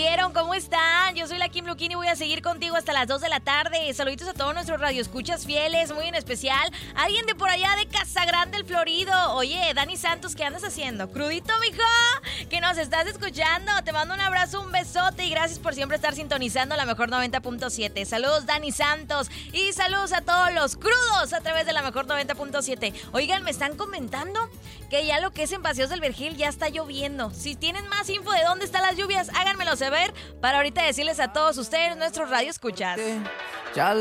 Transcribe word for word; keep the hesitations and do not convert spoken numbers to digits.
amanecieron? ¿Cómo están? Yo soy la Kim Luquín y voy a seguir contigo hasta las dos de la tarde. Saluditos a todos nuestros radioescuchas fieles, muy en especial. Alguien de por allá de Casa Grande, el Florido. Oye, Dani Santos, ¿qué andas haciendo? ¿Crudito, mijo? Que nos estás escuchando. Te mando un abrazo, un besote y gracias por siempre estar sintonizando la Mejor noventa punto siete. Saludos, Dani Santos. Y saludos a todos los crudos a través de la Mejor noventa punto siete. Oigan, me están comentando que ya lo que es en Paseos del Vergel ya está lloviendo. Si tienen más info de dónde están las lluvias, háganmelo saber para ahorita decirles a todos ustedes, nuestros radioescuchas. Ya